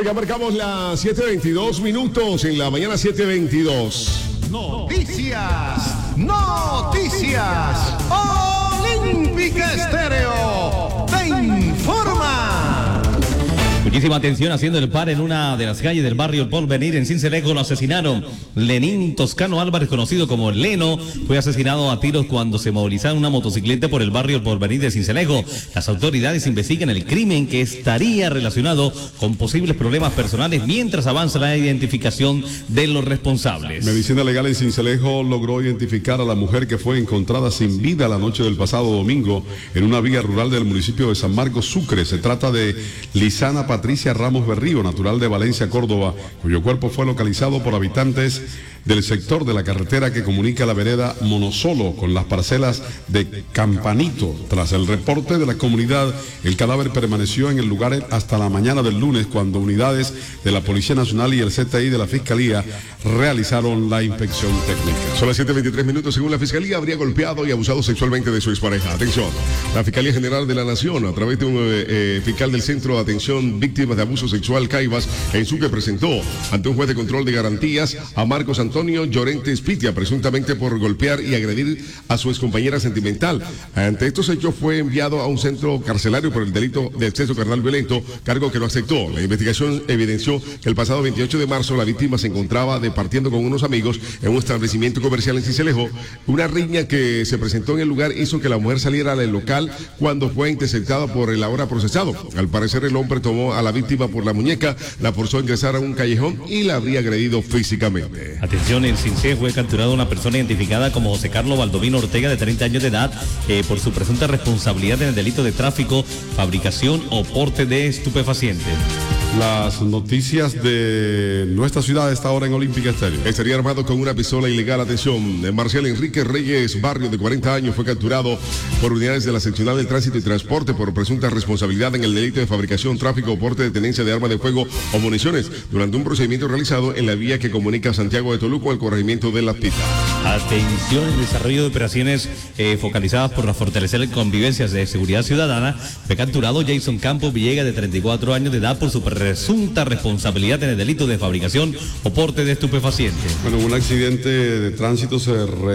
Bueno, ya marcamos las 7:22 minutos en la mañana 7:22. Noticias. Olímpica Estéreo te informa. Muchísima atención, haciendo el par en una de las calles del barrio El Porvenir en Sincelejo. Lo asesinaron. Lenín Toscano Álvarez, conocido como Leno, fue asesinado a tiros cuando se movilizaba en una motocicleta por el barrio El Porvenir de Sincelejo. Las autoridades investigan el crimen, que estaría relacionado con posibles problemas personales, mientras avanza la identificación de los responsables. Medicina Legal en Sincelejo logró identificar a la mujer que fue encontrada sin vida la noche del pasado domingo en una vía rural del municipio de San Marcos, Sucre. Se trata de Lisana Patricia Ramos Berrío, natural de Valencia, Córdoba, cuyo cuerpo fue localizado por habitantes del sector de la carretera que comunica la vereda Monosolo con las parcelas de Campanito. Tras el reporte de la comunidad, el cadáver permaneció en el lugar hasta la mañana del lunes, cuando unidades de la Policía Nacional y el CTI de la Fiscalía realizaron la inspección técnica. Son las 7:23 minutos. Según la Fiscalía, habría golpeado y abusado sexualmente de su expareja. Atención, la Fiscalía General de la Nación, a través de un fiscal del Centro de Atención Víctimas de Abuso Sexual Caibas, en Sucre, presentó ante un juez de control de garantías a Marcos Antonio Llorente Espitia, presuntamente por golpear y agredir a su excompañera sentimental. Ante estos hechos fue enviado a un centro carcelario por el delito de exceso carnal violento, cargo que no aceptó. La investigación evidenció que el pasado 28 de marzo la víctima se encontraba departiendo con unos amigos en un establecimiento comercial en Sincelejo. Una riña que se presentó en el lugar hizo que la mujer saliera del local cuando fue interceptada por el ahora procesado. Al parecer, el hombre tomó a la víctima por la muñeca, la forzó a ingresar a un callejón y la habría agredido físicamente. Atención, en Sincelejo fue capturada una persona identificada como José Carlos Valdomino Ortega, de 30 años de edad, por su presunta responsabilidad en el delito de tráfico, fabricación o porte de estupefacientes. Las noticias de nuestra ciudad a esta hora en Olímpica Estéreo. Estaría armado con una pistola ilegal. Atención, Marcial Enrique Reyes Barrio, de 40 años, fue capturado por unidades de la Seccional del Tránsito y Transporte por presunta responsabilidad en el delito de fabricación, tráfico o porte de tenencia de armas de fuego o municiones durante un procedimiento realizado en la vía que comunica Santiago de Toluco al corregimiento de La Pita. Atención, el desarrollo de operaciones focalizadas por fortalecer convivencias de seguridad ciudadana. Fue capturado Jason Campos Villegas, de 34 años de edad, por su presunta responsabilidad en el delito de fabricación o porte de estupefacientes. Bueno, un accidente de tránsito se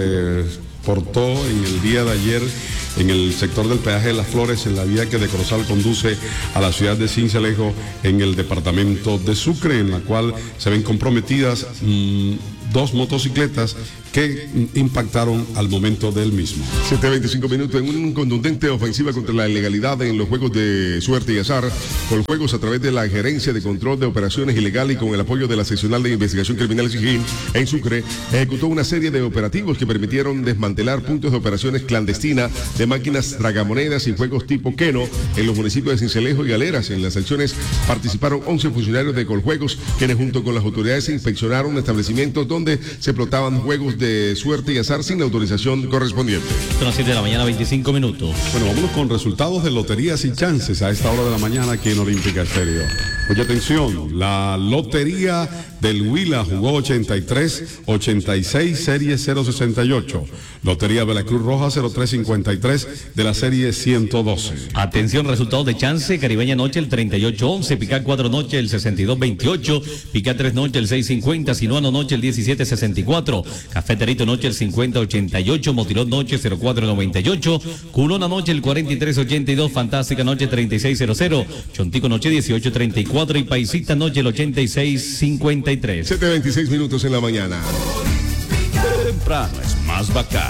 reportó en el día de ayer en el sector del peaje de Las Flores, en la vía que de Corozal conduce a la ciudad de Sincelejo, en el departamento de Sucre, en la cual se ven comprometidas dos motocicletas que impactaron al momento del mismo. 7:25 minutos. En una contundente ofensiva contra la ilegalidad en los juegos de suerte y azar, Coljuegos, a través de la Gerencia de Control de Operaciones Ilegales y con el apoyo de la Seccional de Investigación Criminal SIGIN en Sucre, ejecutó una serie de operativos que permitieron desmantelar puntos de operaciones clandestinas de máquinas tragamonedas y juegos tipo Keno en los municipios de Sincelejo y Galeras. En las acciones participaron 11 funcionarios de Coljuegos, quienes junto con las autoridades inspeccionaron establecimientos donde se explotaban juegos de suerte y azar sin la autorización correspondiente. Son las 7 de la mañana, 25 minutos. Bueno, vámonos con resultados de loterías y chances a esta hora de la mañana aquí en Olímpica Estéreo. Mucha atención, la lotería del Huila jugó 83, 86, serie 068. Lotería de la Cruz Roja 0353 de la serie 112. Atención, resultados de chance. Caribeña noche el 3811, Picar 4 noche el 6228, Picar 3 noche el 650, Sinuano noche el 1764, Cafeterito noche el 5088, Motirón noche 0498, Culona noche el 4382, Fantástica noche 3600, Chontico noche 1834 y Paisita noche el 8653. 7:26 minutos en la mañana. Temprano es más bacán.